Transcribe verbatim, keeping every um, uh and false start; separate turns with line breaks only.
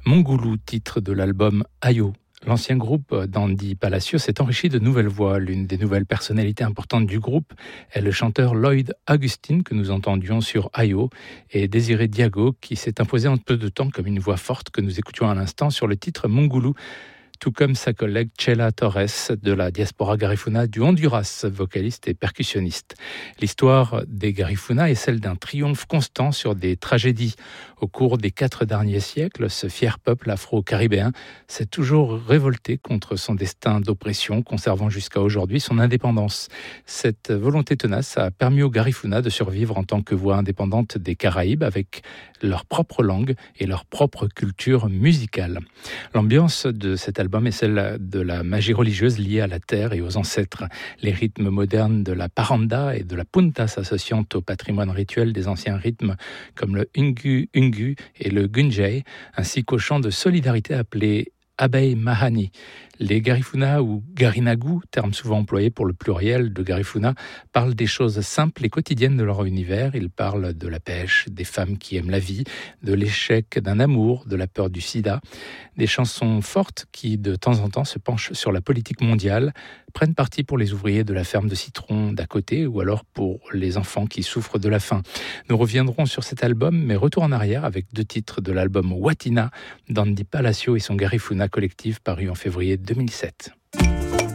Mongoulou, titre de l'album Ayo. L'ancien groupe d'Andy Palacio s'est enrichi de nouvelles voix. L'une des nouvelles personnalités importantes du groupe est le chanteur Lloyd Augustine que nous entendions sur Ayo et Désiré Diago qui s'est imposé en peu de temps comme une voix forte que nous écoutions à l'instant sur le titre Mongoulou, tout comme sa collègue Chela Torres de la diaspora Garifuna du Honduras, vocaliste et percussionniste. L'histoire des Garifuna est celle d'un triomphe constant sur des tragédies. Au cours des quatre derniers siècles, ce fier peuple afro-caribéen s'est toujours révolté contre son destin d'oppression, conservant jusqu'à aujourd'hui son indépendance. Cette volonté tenace a permis aux Garifuna de survivre en tant que voix indépendante des Caraïbes avec leur propre langue et leur propre culture musicale. L'ambiance de cet album est celle de la magie religieuse liée à la terre et aux ancêtres. Les rythmes modernes de la paranda et de la punta s'associant au patrimoine rituel des anciens rythmes comme le ungu ungu et le gunjay, ainsi qu'au chant de solidarité appelé Abay Mahani. Les Garifuna ou Garinagu, terme souvent employé pour le pluriel de Garifuna, parlent des choses simples et quotidiennes de leur univers. Ils parlent de la pêche, des femmes qui aiment la vie, de l'échec d'un amour, de la peur du sida. Des chansons fortes qui, de temps en temps, se penchent sur la politique mondiale, prennent parti pour les ouvriers de la ferme de citron d'à côté ou alors pour les enfants qui souffrent de la faim. Nous reviendrons sur cet album, mais retour en arrière avec deux titres de l'album Watina d'Andy Palacio et son Garifuna collectif paru en février deux mille sept.